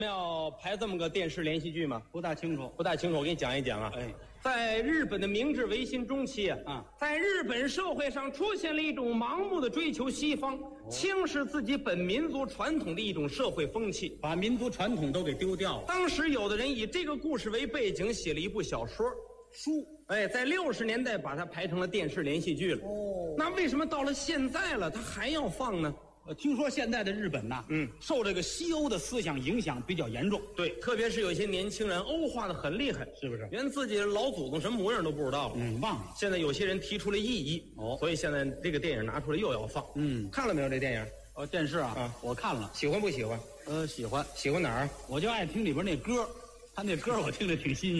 要排这么个电视连续剧吗？ 不大清楚。 不大清楚，我给你讲一讲啊。 哎， 在日本的明治维新中期在日本社会上出现了一种盲目的追求西方、轻视自己本民族传统的一种社会风气， 把民族传统都给丢掉了。 当时有的人以这个故事为背景写了一部小说书， 在60年代把它排成了电视连续剧了。那为什么到了现在了，它还要放呢？ 听说现在的日本呐，受这个西欧的思想影响比较严重。 对，特别是有一些年轻人欧化的很厉害， 是不是？ 连自己的老祖宗什么模样都不知道了。 忘了。 现在有些人提出了异议，所以现在这个电影拿出来又要放。看了没有这电影？ 电视啊，我看了。 喜欢不喜欢？ 喜欢。 喜欢哪儿？ 我就爱听里边那歌，他那歌我听着挺新鲜。